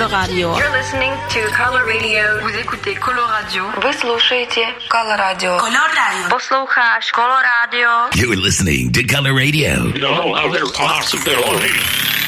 Coloradio. You're listening to Color Radio. Vous écoutez Coloradio. Вы слушаете Coloradio. Coloradio. Послухаешь Coloradio. You're listening to Color Radio. No other possibility.